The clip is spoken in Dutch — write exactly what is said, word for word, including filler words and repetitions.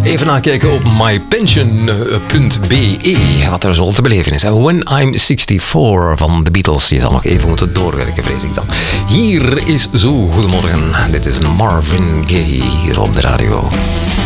Even nakijken op my pension punt b e, wat er zo te beleven is. When I'm sixty-four van de Beatles. Je zal nog even moeten doorwerken, vrees ik dan. Hier is Zo, goedemorgen. Dit is Marvin Gaye hier op de radio.